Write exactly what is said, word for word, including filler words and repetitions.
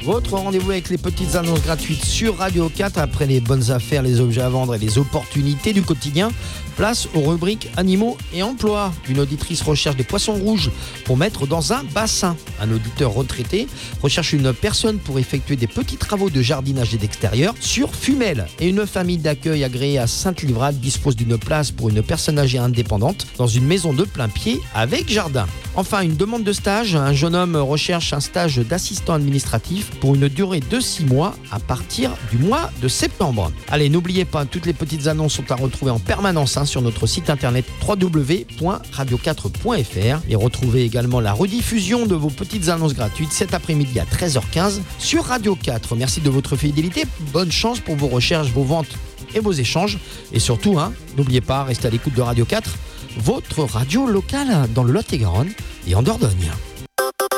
Votre rendez-vous avec les petites annonces gratuites sur Radio quatre. Après les bonnes affaires, les objets à vendre et les opportunités du quotidien, place aux rubriques animaux et emploi. Une auditrice recherche des poissons rouges pour mettre dans un bassin. Un auditeur retraité recherche une personne pour effectuer des petits travaux de jardinage et d'extérieur sur Fumel. Et une famille d'accueil agréée à Sainte-Livrade dispose d'une place pour une personne âgée indépendante dans une maison de plein pied avec jardin. Enfin, une demande de stage. Un jeune homme recherche un stage d'assistant administratif pour une durée de six mois à partir du mois de septembre. Allez, n'oubliez pas, toutes les petites annonces sont à retrouver en permanence hein, sur notre site internet w w w point radio quatre point f r et retrouvez également la rediffusion de vos petites annonces gratuites cet après-midi à treize heures quinze sur Radio quatre. Merci de votre fidélité, bonne chance pour vos recherches, vos ventes et vos échanges. Et surtout, hein, n'oubliez pas, restez à l'écoute de Radio quatre, votre radio locale dans le Lot-et-Garonne et en Dordogne.